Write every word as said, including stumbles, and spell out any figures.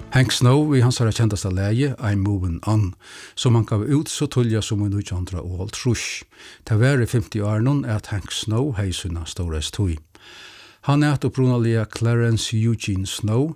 Hank Snow i hans har kjentast av leie I'm Moving On, som han gav ut så tullja som i nitjan hálvtrýss. Det var i femti årene at Hank Snow hei sinna storest tui. Han er opprunalige Clarence Eugene Snow,